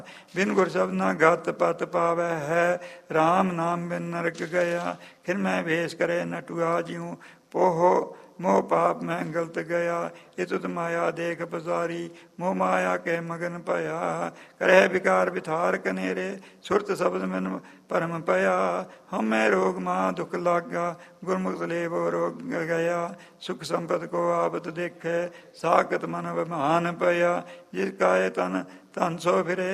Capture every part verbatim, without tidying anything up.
बिन गुर शब्द न गत पत पावै है, राम नाम बिन नरक गया। फिर मैं भेष करे नटुआ ज्यों, पोहो मोह पाप मैं गलत गया। इतुत माया देख पसारी, मोह माया के मगन पया। करह विकार बिथार कनेरे, सुरत शब्द मन परम पया। हमें रोग माँ दुख लागा, गुरमुख ले वो रोग गया। सुख संपद को आपत देखे, साकत मन अभिमान पया। जिसका ये तन तन सो फिरे,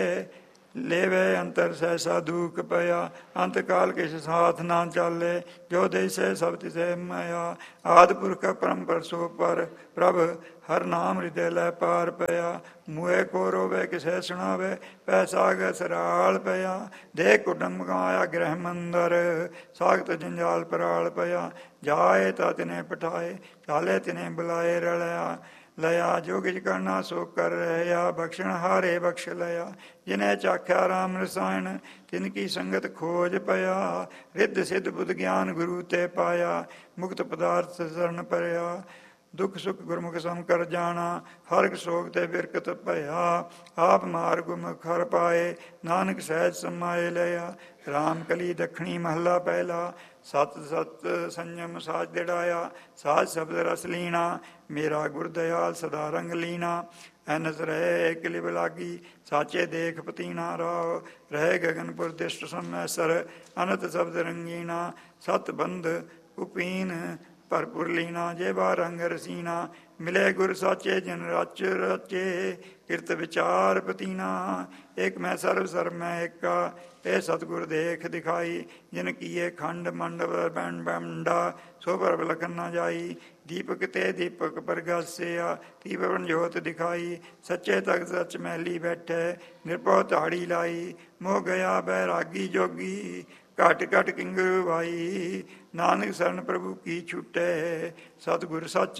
लेवे अंतर सहसा दुख पया। अंत काल किस साथ ना चाले, जो देसे सब तिसे माया। आदि पुरख परम परसो पर, प्रभ हर नाम हृदय लै पार पया। मुए को रोवे किसे सुनावे, पैसा ग सराल पया। देख कुटुंब कमाया गृह मंदर, सागत जंजाल पराल पया। जाए ता तिने पठाए, चाले तिने बुलाए रलया। लया जो किच करना सो कर रहा, बख्शण हारे बख्श लया। जिन्हें चाख्या राम रसायन, तिनकी संगत खोज पया। रिद्ध सिद्ध बुद्ध ज्ञान गुरु ते पाया, मुक्त पदार्थ शरण परया। दुख सुख गुरमुख सम कर जाना, हरक शोक ते बिरकत भया। आप मार गुरमुख हर पाए, नानक सहज समाए लया। राम कली दखणी महला पहला, सत सत संयम साज दिड़ाया। साज शब्द रस लीना, मेरा गुर दयाल सदा रंग लीना। ਐਨਸ ਰਹੇ ਕਿਲਿ ਬਲਾਗੀ, ਸਾਚੇ ਦੇਖ ਪਤੀਨਾ ਰਾਵ। ਰਹੇ ਗਗਨਪੁਰ ਦਿਸ਼ਟ ਸਮੈਸਰ, ਅਨੰਤ ਸ਼ਬਦ ਰੰਗੀਨਾ। ਸਤ ਬੰਧ ਉਪੀਨ ਭਰਪੁਰ ਲੀਨਾ, ਜੇਵਾ ਰੰਗ ਰਸੀਨਾ। ਮਿਲੇ ਗੁਰ ਸਾਚੇ ਜਿਨ ਰਚ ਰਚੇ, ਕਿਰਤ ਵਿਚਾਰ ਪਤੀਨਾ। ਏਕ ਮੈਂ ਸਰਬ ਸਰਬ ਮੈਂ ਏਕਾ, ਇਹ ਸਤਿਗੁਰ ਦੇਖ ਦਿਖਾਈ। ਜਿਨ ਕੀਏ ਖੰਡ ਮੰਡਪ ਬੰਡਾ, ਸੋ ਪਰਬ ਲਖਨ ਨਾ ਜਾਈ। ਦੀਪਕ ਤੇ ਦੀਪਕ ਪ੍ਰਗਾਸਿਆ, ਤੀਵਨ ਜੋਤ ਦਿਖਾਈ। ਸੱਚੇ ਤਖਤ ਸੱਚ ਮਹਿਲੀ ਬੈਠੇ, ਨਿਰਭਉ ਤਾੜੀ ਲਾਈ। ਮੋਹ ਗਿਆ ਬੈਰਾਗੀ ਜੋਗੀ, ਘਟ ਘਟ ਕਿੰਗਰ ਵਾਈ। ਨਾਨਕ ਸਰਨ ਪ੍ਰਭੂ ਕੀ ਛੁਟੇ, ਸਤਿਗੁਰ ਸੱਚ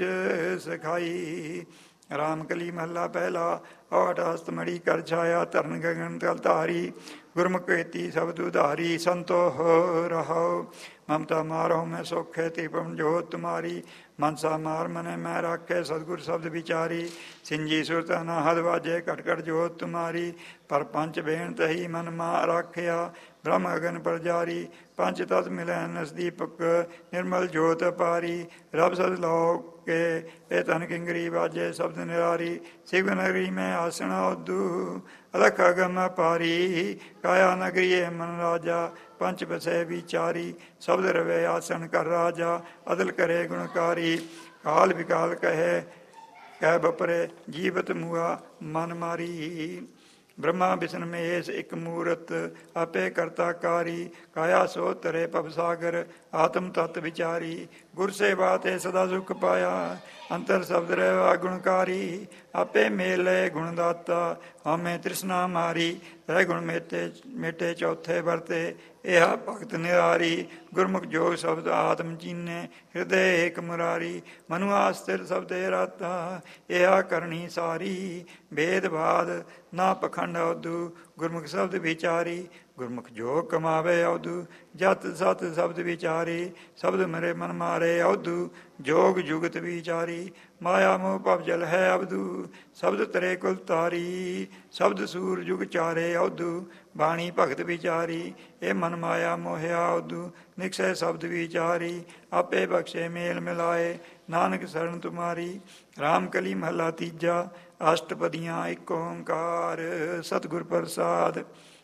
ਸਿਖਾਈ। ਰਾਮ ਕਲੀ ਮਹੱਲਾ ਪਹਿਲਾ, ਆਠ ਹਸਤ ਮੜੀ ਕਰ ਛਾਇਆ। ਧਰਨ ਗਗਨ ਤਲ ਧਾਰੀ, ਗੁਰਮੁਖ ਏਤੀ ਸ਼ਬਦ ਉਧਾਰੀ। ਸੰਤੋਖ ਰਹਾਉ ਮਮਤਾ ਮਾਰੋ ਮੈਂ ਸੌਖੇ, ਤੀਪਮ ਜੋਤ ਤੁਮਾਰੀ। ਮਨਸਾ ਮਾਰ ਮਨੇ ਮੈਂ ਰਾਖੇ, ਸਤਿਗੁਰ ਸ਼ਬਦ ਵਿਚਾਰੀ। ਸਿੰਜੀ ਸੁਰਤ ਨਾ ਹਦ ਵਾਜੇ, ਘਟ ਘਟ ਜੋਤ ਤੁਮਾਰੀ। ਪਰ ਪੰਚ ਬੇਨਤ ਹੀ ਮਨ ਮਾ ਰਾਖਿਆ, ਬ੍ਰਹਮ ਅਗਨ ਪ੍ਰਜਾਰੀ। ਪੰਜ ਤਤ ਮਿਲੈ ਨਸਦੀਪਕ, ਨਿਰਮਲ ਜੋਤ ਪਾਰੀ। ਰਬ ਸਦ ਲੋਕ ਕੇ ਇਹ ਤਨ ਕਿੰਗਰੀ ਵਾਜੇ, ਸ਼ਬਦ ਨਿਰਾਰੀ। ਸਿਵ ਨਗਰੀ ਮੈਂ ਆਸਣਾ ਉਦੂ, ਅਲਖ ਅਗਮ ਪਾਰੀ। ਕਾਇਆ ਨਗਰੀ ਮਨ ਰਾਜਾ, ਪੰਚ ਬਸੈ ਵਿਚਾਰੀ। ਸ਼ਬਦ ਰਵੇ ਆਸਣ ਕਰ ਰਾਜਾ, ਅਦਲ ਕਰੇ ਗੁਣਕਾਰੀ। ਕਾਲ ਵਿਕਾਲ ਕਹੇ ਕਹਿ ਬਪਰੇ, ਜੀਵਤ ਮੁਆ ਮਨ ਮਾਰੀ। ਬ੍ਰਹਮਾ ਬਿਸ਼ਨ ਮਹੇਸ਼ ਇੱਕ ਮੂਰਤ, ਆਪੇ ਕਰਤਾ ਕਾਰੀ। ਕਾਇਆ ਸੋ ਤਰੇ ਭਵ ਸਾਗਰ, ਆਤਮ ਤਤ ਵਿਚਾਰੀ। ਗੁਰ ਸੇਵਾ ਤੇ ਸਦਾ ਸੁਖ ਪਾਇਆ, ਅੰਤਰ ਸ਼ਬਦ ਰਹਿਵਾ ਗੁਣਕਾਰੀ। ਆਪੇ ਮੇਲੇ ਗੁਣ ਦਾਤਾ, ਹਮੇ ਤ੍ਰਿਸ਼ਨਾ ਮਾਰੀ। ਰਹਿ ਗੁਣ ਮੇਟੇ ਮੇਟੇ ਚੌਥੇ ਵਰਤੇ, ਇਹ ਭਗਤ ਨਿਰਾਰੀ। ਗੁਰਮੁਖ ਜੋਗ ਸ਼ਬਦ ਆਤਮ ਚੀਨੇ, ਹਿਰਦੇ ਏਕ ਮੁਰਾਰੀ। ਮਨੁਆ ਸਥਿਰ ਸ਼ਬਦੇ ਰਾਤਾ, ਇਹ ਕਰਨੀ ਸਾਰੀ। ਭੇਦ ਬਾਦ ਨਾ ਪਖੰਡ ਉਦੂ, ਗੁਰਮੁਖ ਸ਼ਬਦ ਵਿਚਾਰੀ। ਗੁਰਮੁਖ ਜੋਗ ਕਮਾਵੇ ਉਦੂ, ਜਤ ਸਤ ਸ਼ਬਦ ਵਿਚਾਰੀ। ਸ਼ਬਦ ਮਰੇ ਮਨ ਮਾਰੇ ਉਦੂ, ਜੋਗ ਜੁਗਤ ਵਿਚਾਰੀ। ਮਾਇਆ ਮੋਹ ਭਵ ਜਲ ਹੈ ਅਬਦੂ, ਸ਼ਬਦ ਤਰੇ ਕੁਲ ਤਾਰੀ। ਸ਼ਬਦ ਸੂਰ ਜੁਗ ਚਾਰੇ ਉਦੂ, ਬਾਣੀ ਭਗਤ ਵਿਚਾਰੀ। ਇਹ ਮਨ ਮਾਇਆ ਮੋਹਿਆ ਉਦੂ, ਨਿਕਸੈ ਸ਼ਬਦ ਵਿਚਾਰੀ। ਆਪੇ ਬਖਸ਼ੇ ਮੇਲ ਮਿਲਾਏ, ਨਾਨਕ ਸ਼ਰਨ ਤੁਮਾਰੀ। ਰਾਮ ਕਲੀ ਮਹੱਲਾ ਤੀਜਾ, ਅਸ਼ਟਪਦੀਆਂ ਇੱਕ ਓਂਕਾਰ। ਸਤਿਗੁਰ ਪ੍ਰਸਾਦ।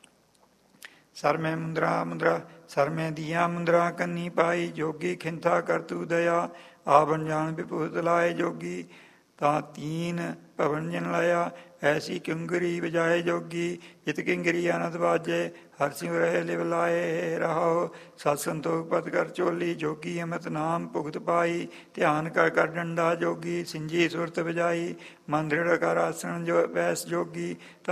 ਸਰ ਮੈਂ ਮੁੰਦਰਾ ਮੁੰਦਰਾ, ਸਰ ਮੈਂ ਦੀਆ ਮੁੰਦਰਾ ਕੰਨੀ ਪਾਈ। ਜੋਗੀ ਖਿੰਥਾ ਕਰ ਤੂ ਦਇਆ, ਆਵਨ ਜਾਣ ਵਿਭੂਤ ਲਾਏ। ਜੋਗੀ ਤਾਂ ਤੀਨ ਭਵਨ ਜਨ ਲਾਇਆ, ਐਸੀ ਕਿੰਗਰੀ ਵਜਾਏ। ਜੋਗੀ ਜਿਤ ਕਿੰਗਰੀ ਅਨੰਦ ਬਾਜੇ, ਹਰ ਸਿਉ ਰਹੇ ਲਿਵ ਲਾਏ। ਰਹਾਓ ਸਤ ਸੰਤੋਖ ਪਤ ਕਰ ਚੋਲੀ। ਜੋਗੀ ਅਮਿਤ ਨਾਮ ਭੁਗਤ ਪਾਈ, ਧਿਆਨ ਕਰ ਕਰ ਡੰਡਾ। ਜੋਗੀ ਸਿੰਜੀ ਸੁਰਤ ਵਜਾਈ, ਮਨ ਦ੍ਰਿੜ ਕਰ ਆਸਣ ਜੋ ਵੈਸ। ਜੋਗੀ